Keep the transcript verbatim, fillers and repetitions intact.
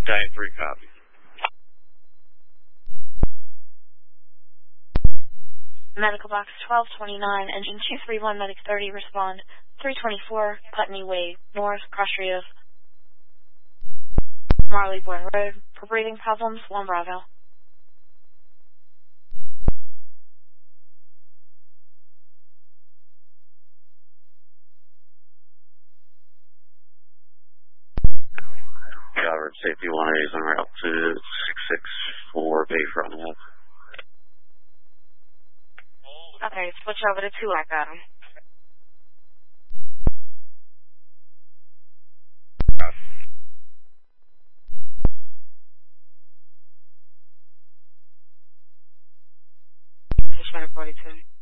Diet three copy. Medical box twelve twenty-nine, engine two three one, medic thirty, respond three twenty-four, Putney Way, North, Cross Street of Marleybourne Road. For breathing problems, one Bravo. Calvert Safety one A is en route to six six four Bayfront Ave. Okay, switch over to two, I got him. Switch over to forty-two.